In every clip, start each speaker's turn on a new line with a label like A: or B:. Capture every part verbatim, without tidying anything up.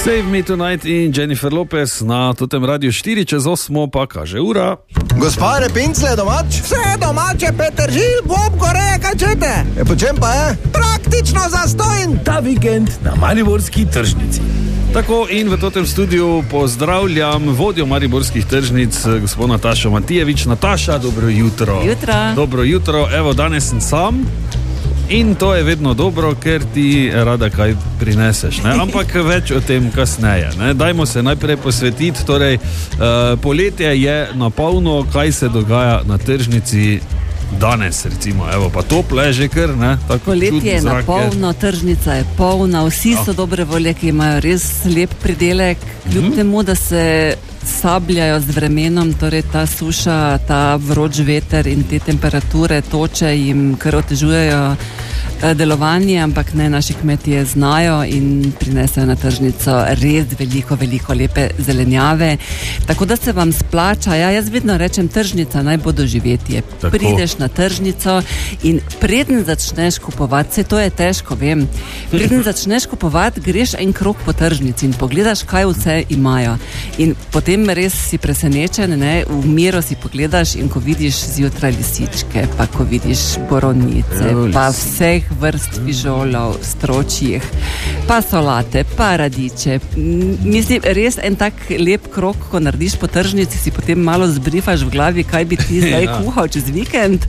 A: Save Me Tonight in Jennifer Lopez na totem radiju štiri čez osmo, pa kaže ura.
B: Gospa Repincle domač?
C: Vse domače, Petržil, Bob, Koreja, kaj čete?
B: E po čem pa je?
C: Praktično zastojn.
D: Ta vikend na mariborski tržnici.
A: Tako in v totem studiu pozdravljam vodjo mariborskih tržnic, gospod Natašo Matijevič. Nataša, dobro jutro.
E: Jutro.
A: Dobro jutro, evo danes sem sam. In to je vedno dobro, ker ti rada kaj prineseš, ne? Ampak več o tem kasneje, ne? Dajmo se najprej posvetiti, torej uh, poletje je na polno, kaj se dogaja na tržnici danes, recimo, evo, pa tople je že kar, ne? Tako
E: poletje je na polno, tržnica je polna, vsi so dobre volje, ki imajo res lep pridelek, kljub mm-hmm. temu, da se sabljajo z vremenom, torej ta suša, ta vroč veter in te temperature, toče jim kar otežujejo delovanje, ampak ne, naši kmetije znajo in prinesejo na tržnico res veliko, veliko lepe zelenjave. Tako da se vam splača, ja, jaz vedno rečem, tržnica naj bo doživetje. Tako. Prideš na tržnico in preden začneš kupovati, se to je težko, vem, preden začneš kupovati, greš en krog po tržnici in pogledaš, kaj vse imajo. In potem res si presenečen, ne, v miro si pogledaš in ko vidiš zjutraj lisičke, pa ko vidiš boronice, pa vseh vrst fižolov, stročjih, pa solate, pa radiče. Mislim, res en tak lep krog, ko narediš po tržnici, si potem malo zbrifaš v glavi, kaj bi ti zdaj ja. kuhal čez vikend.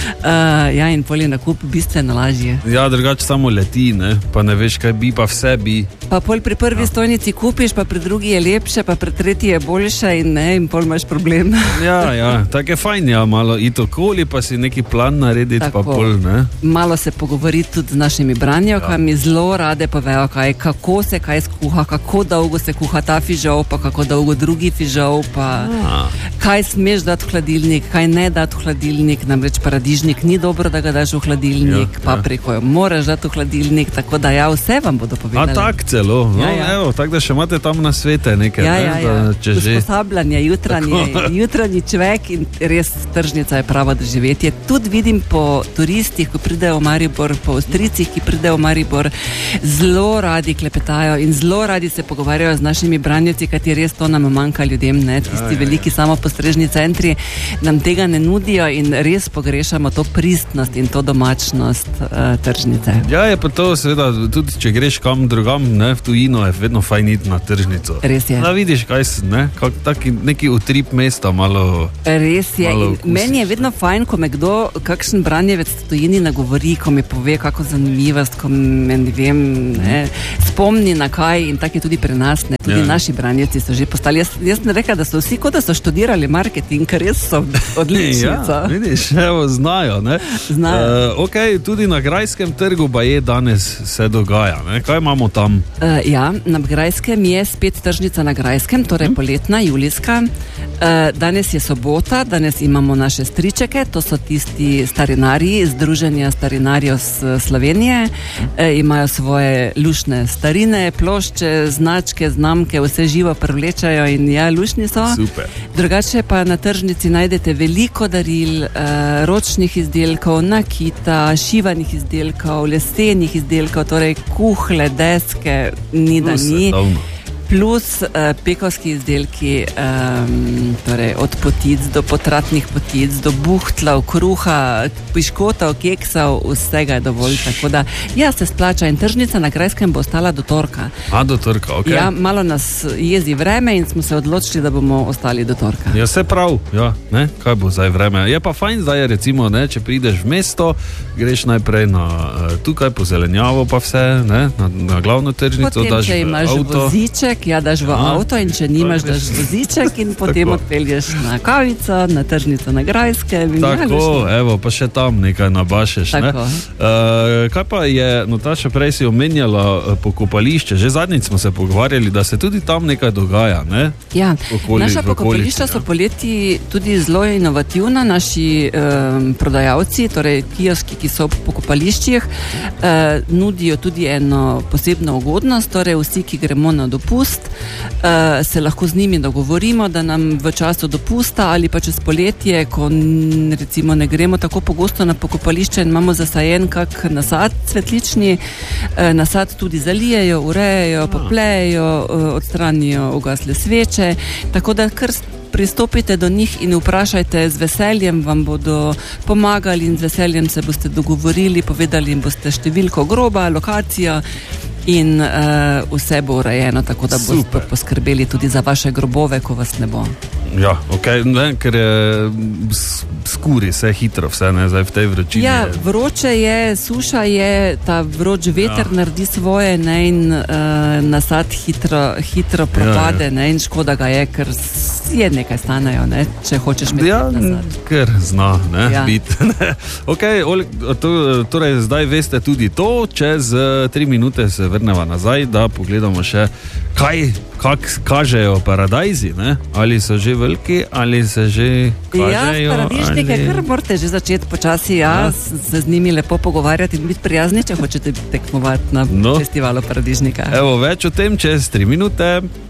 E: Uh, ja, in pol je nakup bistveno lažje.
A: Ja, drugače samo leti, ne? Pa ne veš, kaj bi, pa vse bi.
E: Pa pol pri prvi ja. stojnici kupiš, pa pri drugi je lepše, pa pri tretji je boljše in ne, in pol imaš problem.
A: Ja, ja, tako je fajn, ja, malo iti okoli, pa si neki plan narediti, tako. Pa pol, ne?
E: Malo se pogovoriti tudi z našimi branjevkami, ja. zelo rade povejo, kaj, kako se kaj skuha, kako dolgo se kuha ta fižol, pa kako dolgo drugi fižol, pa ja. kaj smeš dati v hladilnik, kaj ne dati v hladilnik, namreč paradižnik ni dobro, da ga daš v hladilnik, ja, papriko jo moraš dati v hladilnik, tako da ja, vse vam bodo povedali.
A: A tak celo, no,
E: ja, ja.
A: evo, tako da še imate tam na svete nekaj,
E: ja, ja,
A: ne?
E: Ja.
A: Da, če že...
E: Usposabljanje, jutranji, jutranji čvek in res tržnica je pravo doživetje. Tudi vidim po turistih, ko pridejo v Maribor, po Avstrijcih, ki pridejo v Maribor, zelo radi klepetajo in zelo radi se pogovarjajo z našimi branjevci, kajti res to nam manjka ljudem, ne? Tisti ja, ja, veliki ja. samopostrežni centri nam tega ne nudijo in res pogrešamo to pristnost in to domačnost uh, tržnice.
A: Ja, je pa to seveda, tudi če greš kam drugam, ne, v tujino, je vedno fajn iti na tržnico.
E: Res je.
A: Da vidiš, kaj si, ne, kak, taki neki utrip mesta, malo...
E: Res je.
A: Malo
E: in meni je vedno fajn, ko me kdo, kakšen branjevec v tujini nagovori, ko mi pove, kako zanimivost, ko me, ne vem, ne, spomni na kaj in tako je tudi pri nas, ne, tudi ja. naši branjevci so že postali. Jaz, jaz ne rekla, da so vsi, kot da so študirali marketing, ker res so odlični.
A: Ja, vidiš, evo, znajo, ne.
E: Znajo.
A: Uh, ok, tudi na Grajskem trgu pa je danes se dogaja, ne. Kaj imamo tam?
E: Uh, ja, na Grajskem je spet tržnica na Grajskem, torej hmm. poletna, julijska. Uh, danes je sobota, danes imamo naše stričeke, to so tisti starinarji, Združenja starinarjev Slovenije, e, imajo svoje lušne starine, plošče, značke, znamke, vse živo privlečajo in ja, lušni so.
A: Super.
E: Drugače pa na tržnici najdete veliko daril, e, ročnih izdelkov, nakita, šivanih izdelkov, lesenih izdelkov, torej kuhle, deske, ni da ni. Plus uh, pekovski izdelki, um, torej od potic do potratnih potic, do buhtlov, kruha, piškotov, keksov, vsega je dovolj. Tako da, ja, se splača in tržnica na Grajskem bo ostala do torka.
A: A, do torka, ok.
E: Ja, malo nas jezi vreme in smo se odločili, da bomo ostali do torka.
A: Ja, se prav, ja, ne, kaj bo zdaj vreme. Je pa fajn zdaj, recimo, ne, če prideš v mesto, greš najprej na tukaj po zelenjavo pa vse, ne, na, na glavno tržnico,
E: potem,
A: daš
E: če imaš
A: avto.
E: Voziček, ja, daš v
A: Aha.
E: avto in če nimaš, daš voziček in potem odpelješ na kavico, na tržnico na Grajskem.
A: Tako, evo, pa še tam nekaj nabašeš. Ne? Uh, kaj pa je, Nataša, prej si omenjala pokopališče, že zadnjič smo se pogovarjali, da se tudi tam nekaj dogaja, ne?
E: Ja,
A: okoli,
E: naša pokopališča so poleti tudi zelo inovativna, naši um, prodajalci, torej kioski, ki so v pokopališčih, uh, nudijo tudi eno posebno ugodnost, torej vsi, ki gremo na dopust, dopust, uh, se lahko z njimi dogovorimo, da nam v času dopusta ali pa čez poletje, ko n, recimo ne gremo tako pogosto na pokopališče in imamo zasajen kak nasad cvetlični, uh, nasad tudi zalijejo, urejajo, poplejejo, uh, odstranijo ugasle sveče, tako da kar pristopite do njih in vprašajte, z veseljem vam bodo pomagali in z veseljem se boste dogovorili, povedali jim boste številko groba, lokacijo in uh, vse bo urejeno, tako da boste Super. poskrbeli tudi za vaše grobove, ko vas ne bo.
A: Ja, okay. ne, ker je skuri se hitro vse, ne, zdaj v tej vročini.
E: Ja,
A: je...
E: vroče je, suša je, ta vroč veter ja. naredi svoje, ne, in uh, nasad hitro, hitro propade, ja, ja. ne, in škoda ga je, ker je nekaj stanejo, ne, če hočeš imeti
A: ja,
E: nasad.
A: Ker zna, ne,
E: ja.
A: biti. Ok, to, torej zdaj veste tudi to, čez tri minute se vrneva nazaj, da pogledamo še, kaj, kak kažejo paradajzi, ne, ali so že veliki, ali se že kažejo.
E: Ja, paradižnike, ali... kar morate že začeti počasi, ja, ja. se z njimi lepo pogovarjati in biti prijazni, če hočete tekmovati na no. festivalu paradižnika.
A: Evo, več o tem čez tri minute.